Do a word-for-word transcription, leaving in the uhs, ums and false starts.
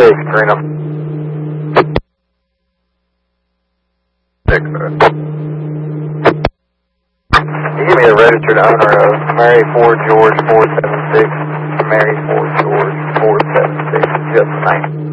six, Trina. Six. You give me the registered owner of Mary Ford George four seven six, Mary Ford George four seven six, just nine.